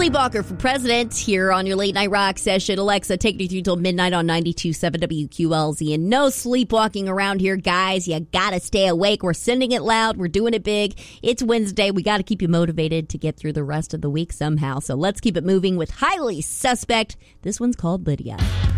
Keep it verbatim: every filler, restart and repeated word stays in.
Sleepwalker for President here on your Late Night Rock session. Alexa, taking you through till midnight on ninety-two point seven W Q L Z. And no sleepwalking around here, guys. You gotta stay awake. We're sending it loud. We're doing it big. It's Wednesday. We gotta keep you motivated to get through the rest of the week somehow. So let's keep it moving with Highly Suspect. This one's called Lydia.